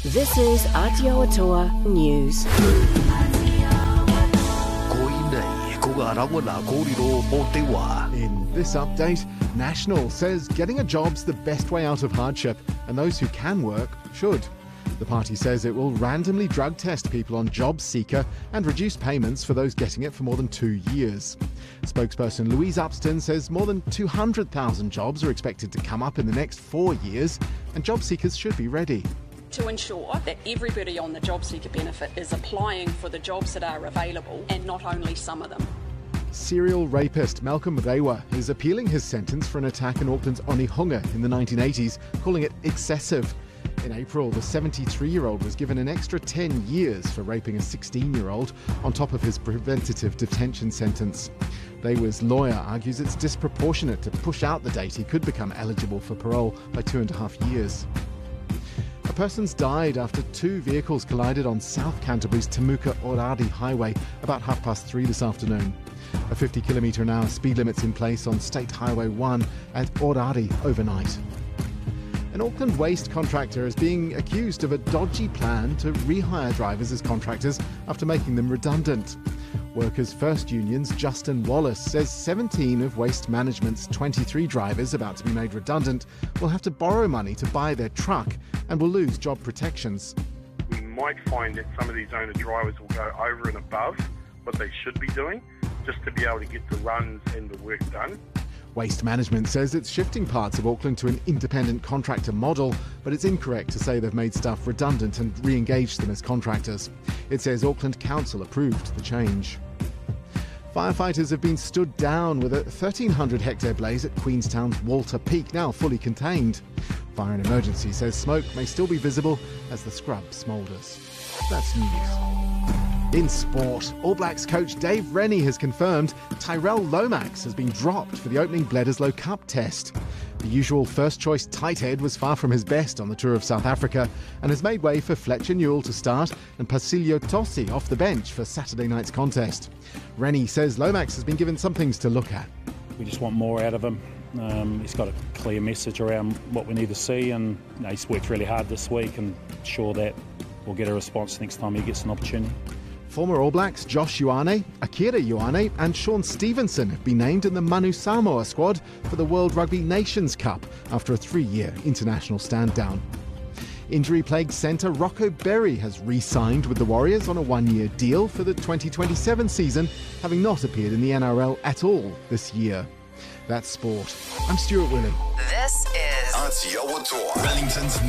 This is Aotearoa News. In this update, National says getting a job's the best way out of hardship, and those who can work should. The party says it will randomly drug test people on Job Seeker and reduce payments for those getting it for more than 2 years. Spokesperson Louise Upston says more than 200,000 jobs are expected to come up in the next 4 years, and job seekers should be ready. To ensure that everybody on the Job Seeker benefit is applying for the jobs that are available and not only some of them. Serial rapist Malcolm Rewa is appealing his sentence for an attack in Auckland's Onehunga in the 1980s, calling it excessive. In April, the 73-year-old was given an extra 10 years for raping a 16-year-old on top of his preventative detention sentence. Rewa's lawyer argues it's disproportionate to push out the date he could become eligible for parole by 2.5 years. A person's died after 2 vehicles collided on South Canterbury's Temuka-Orari Highway about 3:30 this afternoon. A 50 km/h speed limit's in place on State Highway 1 at Orari overnight. An Auckland waste contractor is being accused of a dodgy plan to rehire drivers as contractors after making them redundant. Workers' First Union's Justin Wallace says 17 of Waste Management's 23 drivers about to be made redundant will have to borrow money to buy their truck and will lose job protections. We might find that some of these owner drivers will go over and above what they should be doing just to be able to get the runs and the work done. Waste Management says it's shifting parts of Auckland to an independent contractor model, but it's incorrect to say they've made staff redundant and re-engaged them as contractors. It says Auckland Council approved the change. Firefighters have been stood down with a 1,300-hectare blaze at Queenstown's Walter Peak, now fully contained. Fire and Emergency says smoke may still be visible as the scrub smoulders. That's news. In sport, All Blacks coach Dave Rennie has confirmed Tyrell Lomax has been dropped for the opening Bledisloe Cup test. The usual first-choice tight head was far from his best on the tour of South Africa and has made way for Fletcher Newell to start and Pasilio Tosi off the bench for Saturday night's contest. Rennie says Lomax has been given some things to look at. We just want more out of him. He's got a clear message around what we need to see, and he's worked really hard this week, and sure that we'll get a response next time he gets an opportunity. Former All Blacks Josh Ioane, Akira Ioane and Sean Stevenson have been named in the Manu Samoa squad for the World Rugby Nations Cup after a 3-year international stand-down. Injury-plagued centre Rocco Berry has re-signed with the Warriors on a 1-year deal for the 2027 season, having not appeared in the NRL at all this year. That's sport. I'm Stuart Willing. This is Aotearoa Wellington's